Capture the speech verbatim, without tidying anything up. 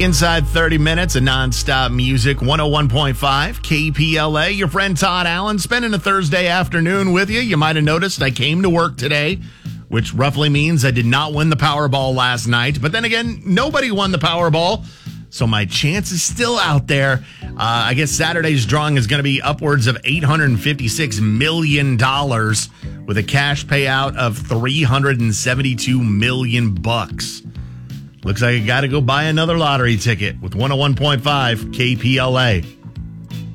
Inside thirty minutes of nonstop music, one oh one point five K P L A. Your friend Todd Allen spending a Thursday afternoon with you. You might have noticed I came to work today, which roughly means I did not win the Powerball last night. But then again, nobody won the Powerball, so my chance is still out there. Uh, I guess Saturday's drawing is going to be upwards of eight hundred fifty-six million dollars with a cash payout of three hundred seventy-two million bucks. Looks like I got to go buy another lottery ticket with one oh one point five K P L A.